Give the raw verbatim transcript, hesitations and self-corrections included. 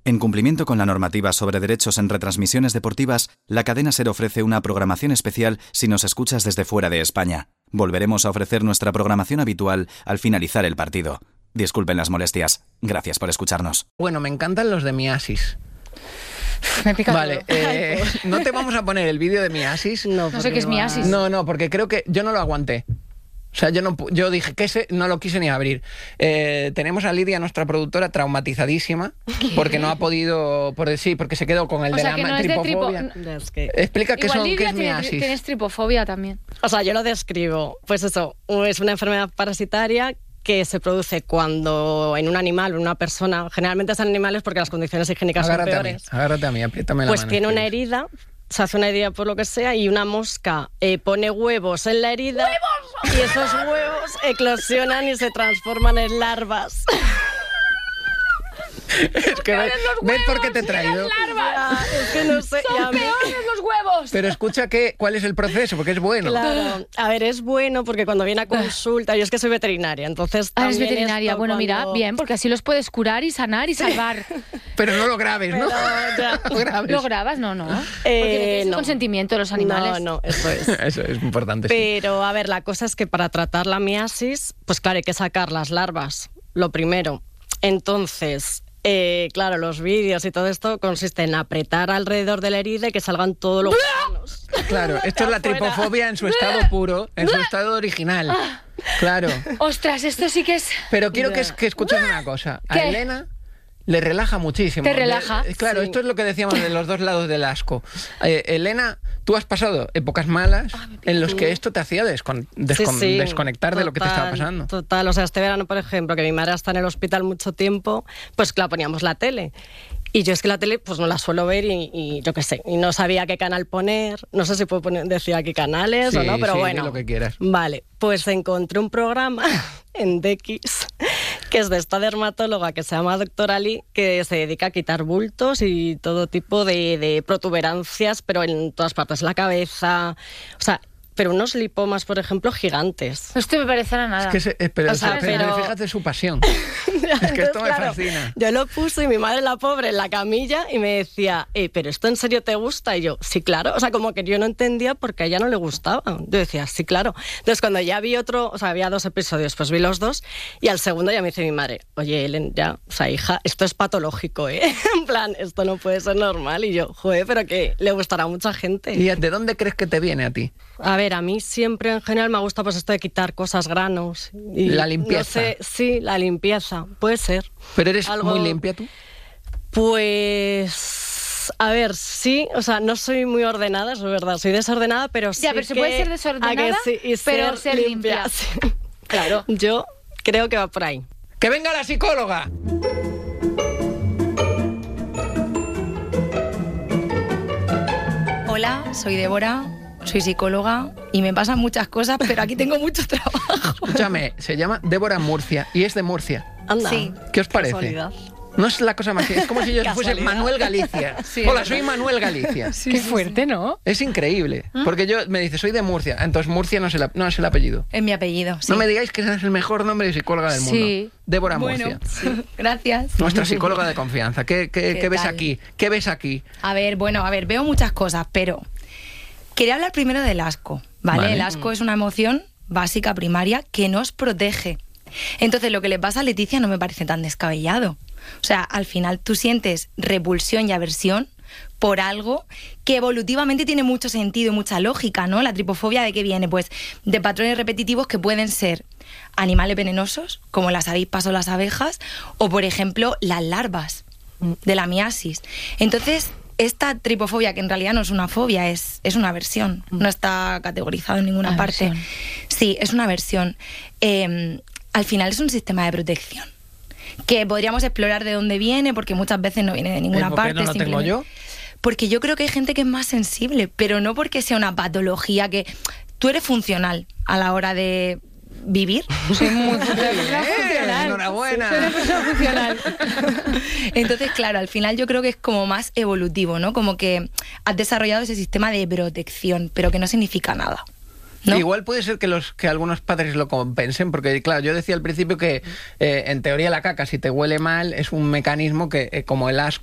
En cumplimiento con la normativa sobre derechos en retransmisiones deportivas, la cadena SER ofrece una programación especial si nos escuchas desde fuera de España. Volveremos a ofrecer nuestra programación habitual al finalizar el partido. Disculpen las molestias. Gracias por escucharnos. Bueno, me encantan los de Miasis. Me pica Vale, todo. eh, no te vamos a poner el vídeo de Miasis. No, no sé qué es Miasis. No, no, porque creo que yo no lo aguanté. O sea, yo no pu- yo dije que ese no lo quise ni abrir. Eh, tenemos a Lidia, nuestra productora, traumatizadísima porque no ha podido, por sí, porque se quedó con el O de sea, la que ma- no es de tripofobia. tripo- Es que... Explica qué Igual son, qué Lidia es tiene- Miasis. tienes tripofobia también. O sea, yo lo describo. Pues eso, es una enfermedad parasitaria que se produce cuando en un animal o en una persona, generalmente son animales porque las condiciones higiénicas Agárrate son a mí, peores, agárrate a mí, apriétame la pues mano. tiene una ¿quieres? herida, se hace una herida por lo que sea y una mosca eh, pone huevos en la herida y esos huevos eclosionan y se transforman en larvas. Es que ves, ¿ves por qué te he traído? Ya, es que no sé. y a ¡Son mí- peores los huevos! Pero escucha que, cuál es el proceso, porque es bueno. Claro, a ver, es bueno porque cuando viene a consulta, yo es que soy veterinaria, entonces... Ah, eres también veterinaria. esto Bueno, mira, cuando- bien, porque así los puedes curar y sanar y salvar. Pero no lo grabes, ¿no? Pero ya. No lo grabes. ¿Lo grabas? No, no. Porque Eh, tienes el no. consentimiento de los animales. No, no, eso es. Eso es importante, sí. Pero, a ver, la cosa es que para tratar la miasis, pues claro, hay que sacar las larvas, lo primero. Entonces, eh, claro, los vídeos y todo esto consiste en apretar alrededor de la herida y que salgan todos los gusanos. Claro, esto es la Afuera. tripofobia en su estado puro, en su estado original. Claro. Ostras, esto sí que es... Pero quiero que, es- que escuches una cosa. A ¿Qué? Elena le relaja muchísimo. ¿Te relaja? De- claro, Sí. esto es lo que decíamos de los dos lados del asco. Eh, Elena, tú has pasado épocas malas en los que esto te hacía descon- descon- Sí, sí, desconectar de lo que te estaba total, pasando. Total, o sea, este verano, por ejemplo, que mi madre está en el hospital mucho tiempo, pues claro, poníamos la tele. Y yo es que la tele pues no la suelo ver y, y yo qué sé, y no sabía qué canal poner, no sé si puedo poner, decir aquí canales Sí, o no, pero sí, di bueno. lo que quieras. Vale, pues encontré un programa en D X que es de esta dermatóloga que se llama Doctora Lee, que se dedica a quitar bultos y todo tipo de, de protuberancias, pero en todas partes, la cabeza, o sea, pero unos lipomas, por ejemplo, gigantes. Esto me parecerá nada. Es que se- eh, pero, O sea, pero pero- fíjate su pasión. Es que esto me Entonces, claro, fascina. Yo lo puse y mi madre, la pobre, en la camilla y me decía, eh, ¿pero esto en serio te gusta? Y yo, sí, claro. O sea, como que yo no entendía por qué a ella no le gustaba. Yo decía, sí, claro. Entonces, cuando ya vi otro, o sea, había dos episodios, pues vi los dos y al segundo ya me dice mi madre, oye, Ellen, ya, o sea, hija, esto es patológico, ¿eh? En plan, esto no puede ser normal. Y yo, joder, pero que le gustará a mucha gente. ¿Y de dónde crees que te viene a ti? A ver, a mí siempre en general me gusta pues esto de quitar cosas, granos. Y La limpieza. No sé, sí, la limpieza, puede ser. ¿Pero eres Algo- muy limpia tú? Pues... A ver, sí, o sea, no soy muy ordenada, es verdad, soy desordenada, pero sí Ya, pero se que- puede ser a desordenada, que sí, y pero ser limpia. sí. Claro. Yo creo que va por ahí. ¡Que venga la psicóloga! Hola, soy Débora, soy psicóloga y me pasan muchas cosas, pero aquí tengo mucho trabajo. Escúchame, se llama Débora Murcia y es de Murcia. Anda. Sí. ¿Qué os parece? Casualidad. No es la cosa más... Es como si yo fuese Casualidad. Manuel Galicia. Sí, Hola, es soy Manuel Galicia. Qué fuerte, ¿no? Es increíble. Porque yo me dice, soy de Murcia. Entonces Murcia no es el, no es el apellido. Es mi apellido. Sí. No me digáis que ese es el mejor nombre de psicóloga del mundo. Sí. Débora Bueno, Murcia. sí, gracias. Nuestra psicóloga de confianza. ¿Qué, qué, ¿Qué qué ves tal? aquí? ¿Qué ves aquí? A ver, bueno, a ver, veo muchas cosas, pero quería hablar primero del asco, ¿vale? Vale. El asco es una emoción básica, primaria, que nos protege. Entonces, lo que le pasa a Leticia no me parece tan descabellado. O sea, al final tú sientes repulsión y aversión por algo que evolutivamente tiene mucho sentido y mucha lógica, ¿no? La tripofobia, ¿de qué viene? Pues de patrones repetitivos que pueden ser animales venenosos, como las avispas o las abejas, o, por ejemplo, las larvas de la miasis. Entonces, esta tripofobia, que en realidad no es una fobia, es, es una aversión, no está categorizado en ninguna Aversión. parte. Sí, es una aversión. Eh, al final es un sistema de protección que podríamos explorar de dónde viene, porque muchas veces no viene de ninguna ¿Y por qué parte. no lo tengo simplemente- yo? Porque yo creo que hay gente que es más sensible, pero no porque sea una patología que... Tú eres funcional a la hora de vivir. Soy muy funcional. ¡Eh! ¡Enhorabuena! Soy una persona funcional. Entonces, claro, al final yo creo que es como más evolutivo, ¿no? Como que has desarrollado ese sistema de protección, pero que no significa nada, ¿no? Igual puede ser que los que algunos padres lo compensen, porque claro, yo decía al principio que eh, en teoría la caca, si te huele mal, es un mecanismo que, eh, como el asco,